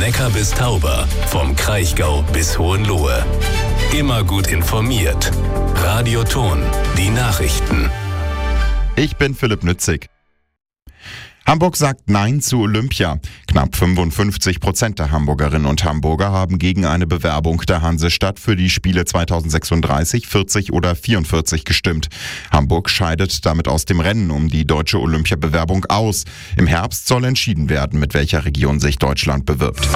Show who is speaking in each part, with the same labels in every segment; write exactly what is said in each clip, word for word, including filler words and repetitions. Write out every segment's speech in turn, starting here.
Speaker 1: Neckar bis Tauber, vom Kraichgau bis Hohenlohe. Immer gut informiert. Radio Thon, die Nachrichten.
Speaker 2: Ich bin Philipp Nützig. Hamburg sagt Nein zu Olympia. Knapp fünfundfünfzig Prozent der Hamburgerinnen und Hamburger haben gegen eine Bewerbung der Hansestadt für die Spiele zweitausendsechsunddreißig, vierzig oder vierundvierzig gestimmt. Hamburg scheidet damit aus dem Rennen um die deutsche Olympiabewerbung aus. Im Herbst soll entschieden werden, mit welcher Region sich Deutschland bewirbt.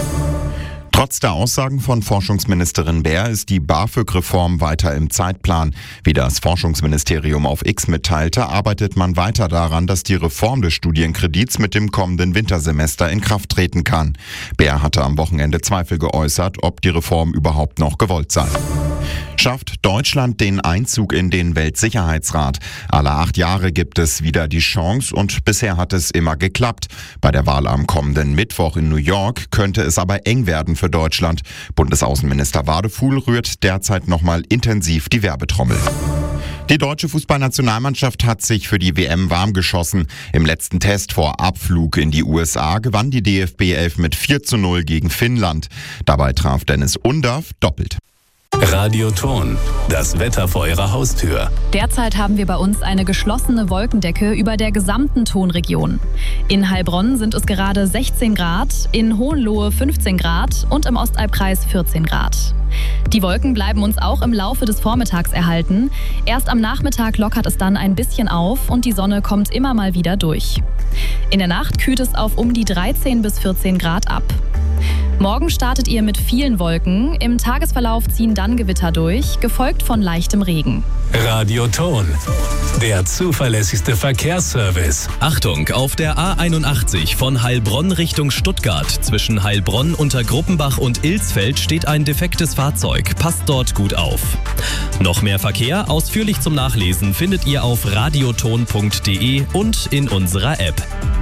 Speaker 2: Trotz der Aussagen von Forschungsministerin Baer ist die BAföG-Reform weiter im Zeitplan. Wie das Forschungsministerium auf X mitteilte, arbeitet man weiter daran, dass die Reform des Studienkredits mit dem kommenden Wintersemester in Kraft treten kann. Baer hatte am Wochenende Zweifel geäußert, ob die Reform überhaupt noch gewollt sei. Schafft Deutschland den Einzug in den Weltsicherheitsrat? Alle acht Jahre gibt es wieder die Chance und bisher hat es immer geklappt. Bei der Wahl am kommenden Mittwoch in New York könnte es aber eng werden für Deutschland. Bundesaußenminister Wadefuhl rührt derzeit nochmal intensiv die Werbetrommel. Die deutsche Fußballnationalmannschaft hat sich für die W M warm geschossen. Im letzten Test vor Abflug in die U S A gewann die D F B elf mit vier zu null gegen Finnland. Dabei traf Dennis Undaff doppelt.
Speaker 1: Radio Thon, das Wetter vor Ihrer Haustür.
Speaker 3: Derzeit haben wir bei uns eine geschlossene Wolkendecke über der gesamten Thonregion. In Heilbronn sind es gerade sechzehn Grad, in Hohenlohe fünfzehn Grad und im Ostalbkreis vierzehn Grad. Die Wolken bleiben uns auch im Laufe des Vormittags erhalten. Erst am Nachmittag lockert es dann ein bisschen auf und die Sonne kommt immer mal wieder durch. In der Nacht kühlt es auf um die dreizehn bis vierzehn Grad ab. Morgen startet ihr mit vielen Wolken. Im Tagesverlauf ziehen dann Gewitter durch, gefolgt von leichtem Regen.
Speaker 1: Radio Thon, der zuverlässigste Verkehrsservice.
Speaker 4: Achtung, auf der A einundachtzig von Heilbronn Richtung Stuttgart zwischen Heilbronn, Untergruppenbach und Ilsfeld steht ein defektes Fahrzeug. Passt dort gut auf. Noch mehr Verkehr ausführlich zum Nachlesen findet ihr auf radiothon punkt de und in unserer App.